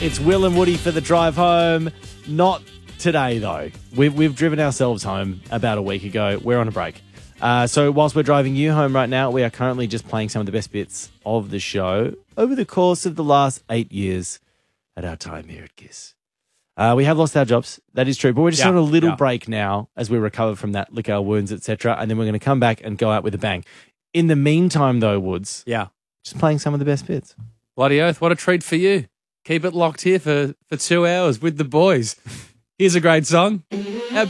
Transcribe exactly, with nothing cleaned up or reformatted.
It's Will and Woody for the drive home. Not today, though. We've, we've driven ourselves home about a week ago. We're on a break. Uh, so whilst we're driving you home right now, we are currently just playing some of the best bits of the show over the course of the last eight years at our time here at Kiss. Uh, we have lost our jobs. That is true. But we're just Yeah, on a little yeah. break now as we recover from that, lick our wounds, et cetera. And then we're going to come back and go out with a bang. In the meantime, though, Woods, Yeah. just playing some of the best bits. Bloody oath. What a treat for you. Keep it locked here for, for two hours with the boys. Here's a great song.